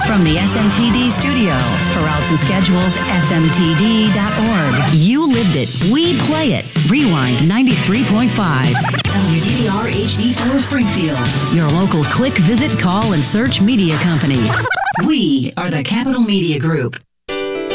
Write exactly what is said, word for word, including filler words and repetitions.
From the S M T D studio, for routes and schedules, S M T D dot org. You lived it. We play it. Rewind ninety-three point five. W D R H D four Springfield. Your local click, visit, call, and search media company. We are the Capital Media Group.